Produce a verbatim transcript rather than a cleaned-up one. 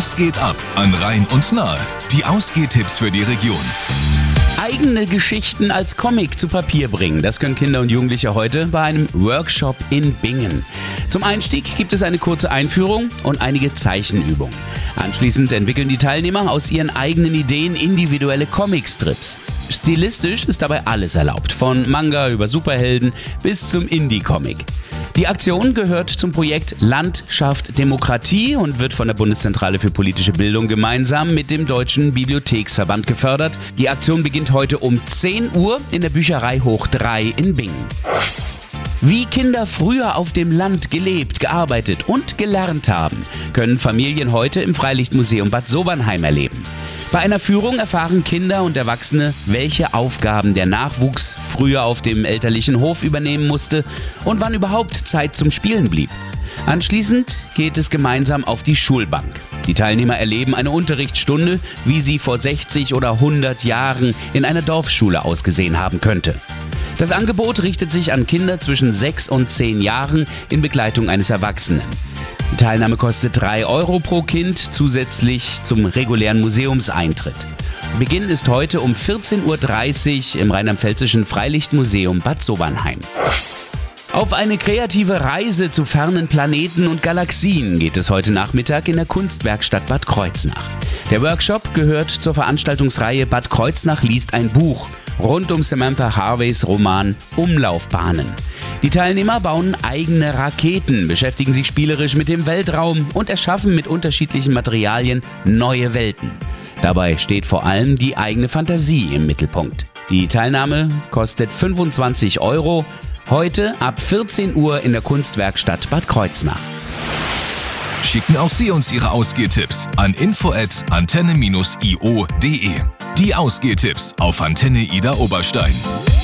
Was geht ab an Rhein und Nahe? Die Ausgehtipps für die Region. Eigene Geschichten als Comic zu Papier bringen. Das können Kinder und Jugendliche heute bei einem Workshop in Bingen. Zum Einstieg gibt es eine kurze Einführung und einige Zeichenübungen. Anschließend entwickeln die Teilnehmer aus ihren eigenen Ideen individuelle Comicstrips. Stilistisch ist dabei alles erlaubt, von Manga über Superhelden bis zum Indie-Comic. Die Aktion gehört zum Projekt Land schafft Demokratie und wird von der Bundeszentrale für politische Bildung gemeinsam mit dem Deutschen Bibliotheksverband gefördert. Die Aktion beginnt heute um zehn Uhr in der Bücherei Hoch drei in Bingen. Wie Kinder früher auf dem Land gelebt, gearbeitet und gelernt haben, können Familien heute im Freilichtmuseum Bad Sobernheim erleben. Bei einer Führung erfahren Kinder und Erwachsene, welche Aufgaben der Nachwuchs früher auf dem elterlichen Hof übernehmen musste und wann überhaupt Zeit zum Spielen blieb. Anschließend geht es gemeinsam auf die Schulbank. Die Teilnehmer erleben eine Unterrichtsstunde, wie sie vor sechzig oder hundert Jahren in einer Dorfschule ausgesehen haben könnte. Das Angebot richtet sich an Kinder zwischen sechs und zehn Jahren in Begleitung eines Erwachsenen. Die Teilnahme kostet drei Euro pro Kind, zusätzlich zum regulären Museumseintritt. Beginn ist heute um vierzehn Uhr dreißig im rheinland-pfälzischen Freilichtmuseum Bad Sobernheim. Auf eine kreative Reise zu fernen Planeten und Galaxien geht es heute Nachmittag in der Kunstwerkstatt Bad Kreuznach. Der Workshop gehört zur Veranstaltungsreihe Bad Kreuznach liest ein Buch rund um Samantha Harveys Roman Umlaufbahnen. Die Teilnehmer bauen eigene Raketen, beschäftigen sich spielerisch mit dem Weltraum und erschaffen mit unterschiedlichen Materialien neue Welten. Dabei steht vor allem die eigene Fantasie im Mittelpunkt. Die Teilnahme kostet fünfundzwanzig Euro, heute ab vierzehn Uhr in der Kunstwerkstatt Bad Kreuznach. Schicken auch Sie uns Ihre Ausgehtipps an info at antenne dash i o punkt de. Die Ausgehtipps auf Antenne Ida Oberstein.